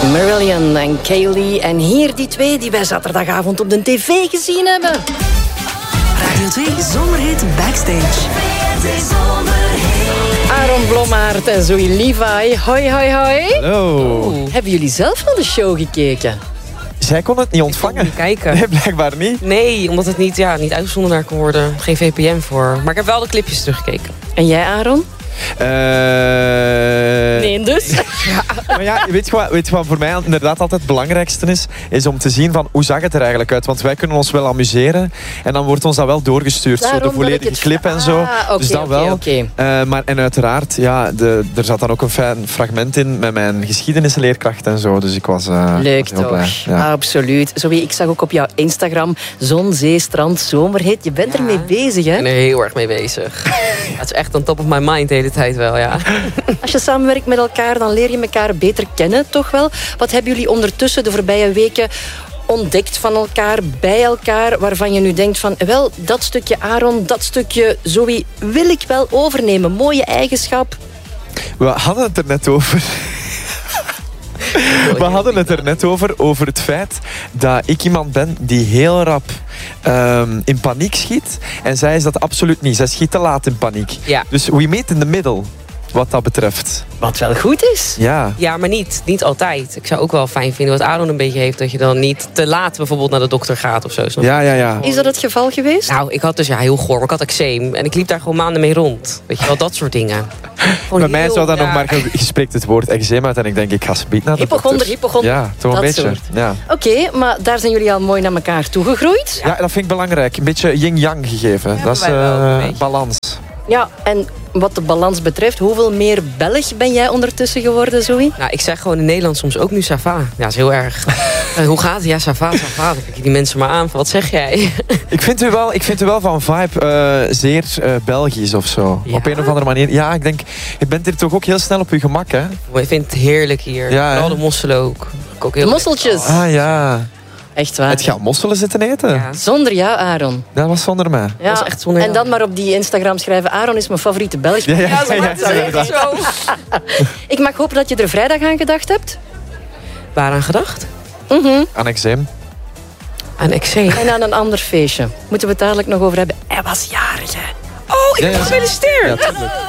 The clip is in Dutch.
Marillion en Kaylee. En hier die twee die wij zaterdagavond op de tv gezien hebben. Radio 2 Zomerhit Backstage. Aaron Blommaert en Zoe Levi. Hoi, hoi, hoi. Hallo. Hebben jullie zelf wel de show gekeken? Zij kon het niet ontvangen. Niet kijken. Nee, blijkbaar niet. Nee, omdat het niet uitgezonden naar kon worden. Geen VPN voor. Maar ik heb wel de clipjes teruggekeken. En jij, Aaron? Nee, dus? Maar ja, weet je wat voor mij inderdaad altijd het belangrijkste is om te zien van hoe zag het er eigenlijk uit. Want wij kunnen ons wel amuseren en dan wordt ons dat wel doorgestuurd. Zo de volledige clip en zo. Dus dat wel. Maar en uiteraard, ja, er zat dan ook een fijn fragment in met mijn geschiedenisleerkracht en zo. Dus ik was leuk heel toch? blij. Ja. Absoluut. Zowie, ik zag ook op jouw Instagram zon, zee, strand, zomerhit. Je bent ermee bezig, hè? Ik ben er heel erg mee bezig. Het is echt on top of my mind de hele tijd wel, ja. Als je samenwerkt met elkaar, dan leer je elkaar beter kennen, toch wel? Wat hebben jullie ondertussen de voorbije weken ontdekt van elkaar, bij elkaar, waarvan je nu denkt van, wel, dat stukje Aaron, dat stukje Zoe wil ik wel overnemen. Mooie eigenschap. We hadden het er net over. We hadden het er net over het feit dat ik iemand ben die heel rap in paniek schiet. En zij is dat absoluut niet. Zij schiet te laat in paniek. Ja. Dus we meet in the middle, wat dat betreft. Wat wel goed is. Ja. Ja, maar niet altijd. Ik zou ook wel fijn vinden wat Aaron een beetje heeft, dat je dan niet te laat bijvoorbeeld naar de dokter gaat of zo. Ja. Is dat het geval geweest? Nou, ik had dus heel goor, maar ik had eczeem. En ik liep daar gewoon maanden mee rond. Weet je wel, dat soort dingen. Bij mij zou dat nog maar, je spreekt het woord eczeem uit en ik denk, ik ga speed naar de hypochonder. Ja, toch een beetje. Ja. Oké, maar daar zijn jullie al mooi naar elkaar toegegroeid. Ja, dat vind ik belangrijk. Een beetje yin-yang gegeven. Dat is balans. Ja, en wat de balans betreft, hoeveel meer Belg ben jij ondertussen geworden, Zoe? Nou, ik zeg gewoon in Nederland soms ook nu ça va. Ja, dat is heel erg. Hoe gaat het? Ja, ça va. Dan kijk ik die mensen maar aan. Van, wat zeg jij? Ik vind u wel van vibe zeer Belgisch of zo. Ja? Op een of andere manier. Ja, ik denk, je bent hier toch ook heel snel op je gemak, hè? Ik vind het heerlijk hier. Ja, vooral de mosselen ook. De mosseltjes. Ah, ja. Echt waar. Het gaat mosselen zitten eten. Ja. Zonder jou, Aaron. Dat was zonder mij. Ja. Dat was echt zonder en jou. dan maar op die Instagram schrijven, Aaron is mijn favoriete Belg. Ja, Zo. Ik mag hopen dat je er vrijdag aan gedacht hebt. Waaraan gedacht? Aan eczeem. Aan eczeem. En aan een ander feestje. Moeten we het dadelijk nog over hebben. Hij was jarig, hè? Oh, ik gefeliciteerd. Ja, tuurlijk.